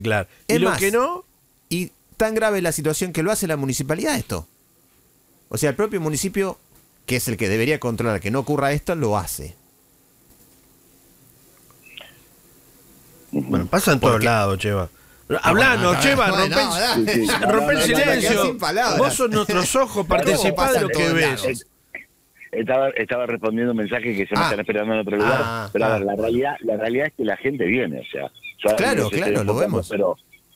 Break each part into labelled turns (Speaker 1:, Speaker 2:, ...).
Speaker 1: Claro. Y
Speaker 2: Es
Speaker 1: lo
Speaker 2: más,
Speaker 1: que no,
Speaker 2: y tan grave es la situación que lo hace la municipalidad esto. O sea, el propio municipio, que es el que debería controlar que no ocurra esto, lo hace.
Speaker 1: bueno, pasa en todos
Speaker 2: Porque-
Speaker 1: lados, Cheva. Hablanos, Cheva, rompe el silencio.
Speaker 2: sin palabras.
Speaker 1: Vos sos nuestros ojos, participá de lo que ves.
Speaker 3: Estaba respondiendo un mensaje que se me
Speaker 2: Ah.
Speaker 3: están esperando en otro lugar, pero a ver,
Speaker 1: ah.
Speaker 3: la realidad es que la gente viene, o sea, yo
Speaker 2: Claro,
Speaker 3: no sé si
Speaker 2: claro,
Speaker 3: estoy
Speaker 2: lo
Speaker 3: enfocando,
Speaker 2: vemos.
Speaker 3: pero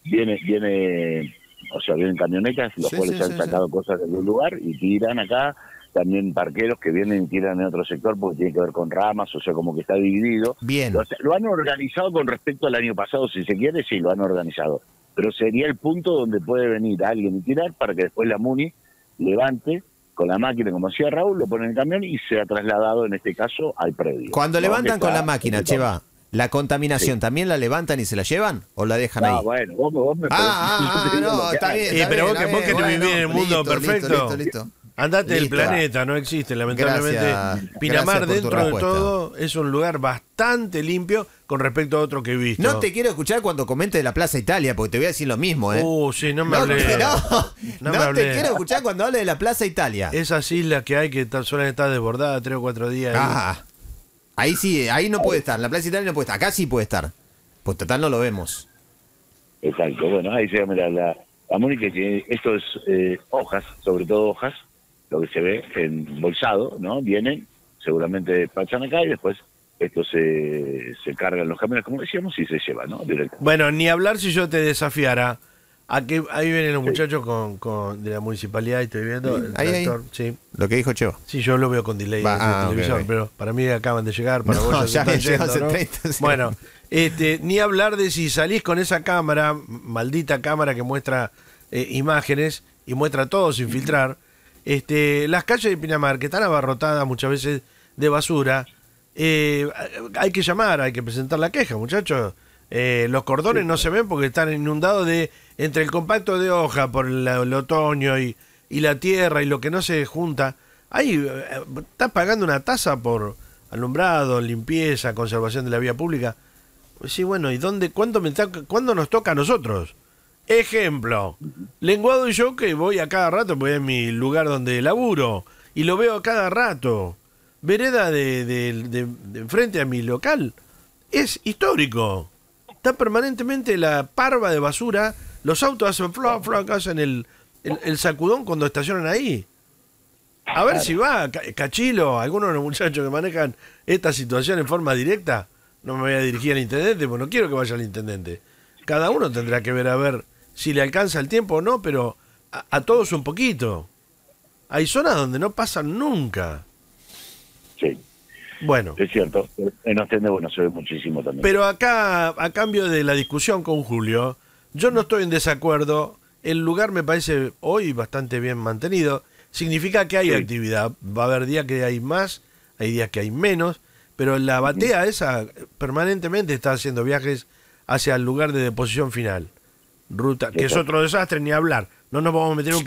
Speaker 3: vienen camionetas, los
Speaker 2: Sí,
Speaker 3: cuales
Speaker 2: sí,
Speaker 3: han
Speaker 2: sí,
Speaker 3: sacado cosas de algún lugar y tiran acá, también parqueros que vienen y tiran en otro sector porque tiene que ver con ramas, o sea, como que está dividido.
Speaker 2: Bien.
Speaker 3: Lo han organizado con respecto al año pasado, si se quiere, sí, lo han organizado, pero sería el punto donde puede venir alguien y tirar para que después la MUNI levante con la máquina, como decía Raúl, lo pone en el camión y se ha trasladado, en este caso, al predio.
Speaker 2: Cuando
Speaker 3: ¿no?
Speaker 2: levantan
Speaker 3: Que
Speaker 2: con
Speaker 3: está
Speaker 2: la máquina,
Speaker 3: ocupado.
Speaker 2: Cheva, ¿la contaminación también la levantan y se la llevan? ¿O la dejan ahí?
Speaker 3: Bueno, vos me
Speaker 2: No, está bien.
Speaker 1: Pero vos que
Speaker 2: está bien,
Speaker 1: vivís en el mundo
Speaker 2: listo,
Speaker 1: perfecto.
Speaker 2: listo.
Speaker 1: Andate del
Speaker 2: Listo.
Speaker 1: planeta, no existe, lamentablemente.
Speaker 2: Gracias.
Speaker 1: Pinamar,
Speaker 2: Gracias por tu
Speaker 1: dentro de
Speaker 2: respuesta.
Speaker 1: todo, es un lugar bastante limpio con respecto a otro que he visto.
Speaker 2: No te quiero escuchar cuando comentes de la Plaza Italia, porque te voy a decir lo mismo, ¿eh?
Speaker 1: Sí, no me
Speaker 2: No,
Speaker 1: hablé.
Speaker 2: no
Speaker 1: me
Speaker 2: te
Speaker 1: hablé.
Speaker 2: quiero escuchar cuando hable de la Plaza Italia.
Speaker 1: Esas islas que hay que suelen estar desbordadas 3 o 4 días. ahí.
Speaker 2: Ah, ahí sí, ahí no puede estar. En la Plaza Italia no puede estar. Acá sí puede estar. Pues total no lo vemos.
Speaker 3: Exacto, bueno, ahí se llama la Mónica, que esto es hojas, sobre todo hojas, lo que se ve embolsado, ¿no? Vienen, seguramente despachan acá y después esto se cargan los camiones, como decíamos, y se lleva, ¿no? Directamente.
Speaker 1: Bueno, ni hablar si yo te desafiara. A que ahí vienen los muchachos de la municipalidad y estoy viendo el
Speaker 2: Ahí,
Speaker 1: tractor. Sí.
Speaker 2: Lo que dijo Cheva.
Speaker 1: Sí, yo lo veo con delay en el televisor,
Speaker 2: ok.
Speaker 1: pero para mí acaban de llegar, para
Speaker 2: No,
Speaker 1: vos ya
Speaker 2: ya
Speaker 1: se están
Speaker 2: llegó
Speaker 1: yendo,
Speaker 2: hace
Speaker 1: ¿no?
Speaker 2: 30 segundos.
Speaker 1: Bueno, ni hablar de si salís con esa cámara, maldita cámara que muestra imágenes y muestra todo sin filtrar. Las calles de Pinamar, que están abarrotadas muchas veces de basura, hay que llamar, hay que presentar la queja, muchachos. Los cordones no se ven porque están inundados entre el compacto de hoja por el otoño y la tierra y lo que no se junta. Ahí estás pagando una tasa por alumbrado, limpieza, conservación de la vía pública. Sí, bueno, ¿y cuándo nos toca a nosotros? Ejemplo, Lenguado y yo que voy a cada rato, porque es mi lugar donde laburo, y lo veo a cada rato. Vereda de enfrente a mi local es histórico. Está permanentemente la parva de basura, los autos hacen hacen el sacudón cuando estacionan ahí. A ver si va, Cachilo, algunos de los muchachos que manejan esta situación en forma directa, no me voy a dirigir al intendente, porque no quiero que vaya al intendente. Cada uno tendrá que ver a ver si le alcanza el tiempo o no, pero a todos un poquito. Hay zonas donde no pasan nunca.
Speaker 3: Sí,
Speaker 1: Bueno,
Speaker 3: es cierto, en Ostende, bueno, se ve muchísimo también.
Speaker 1: pero acá, a cambio de la discusión con Julio, yo no estoy en desacuerdo. El lugar me parece hoy bastante bien mantenido. Significa que hay actividad. Va a haber días que hay más, hay días que hay menos, pero la batea esa permanentemente está haciendo viajes hacia el lugar de deposición final. Ruta, que es otro desastre, ni hablar. No nos vamos a meter en un